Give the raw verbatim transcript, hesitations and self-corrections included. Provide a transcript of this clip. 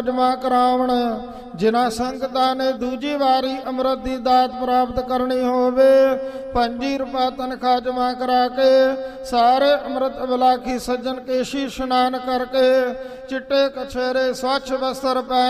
ਜਮਾ ਕਰਾਵਣ। ਜਿਨ੍ਹਾਂ ਸੰਗਤਾਂ ਨੇ ਦੂਜੀ ਵਾਰੀ ਅੰਮ੍ਰਿਤ ਦੀ ਦਾਤ ਪ੍ਰਾਪਤ ਕਰਨੀ ਹੋਵੇ, ਪੰਜੀ ਰੁਪਏ ਤਨਖਾਹ ਜਮਾ ਕਰਾ ਕੇ ਸਾਰੇ ਅੰਮ੍ਰਿਤ ਅਬਲਾਖੀ ਸੱਜਣ ਕੇਸ਼ੀ ਇਸ਼ਨਾਨ ਕਰਕੇ ਚਿੱਟੇ ਕਛੇਰੇ ਸਵੱਛ ਵਸਤਰ ਪਹਿਨ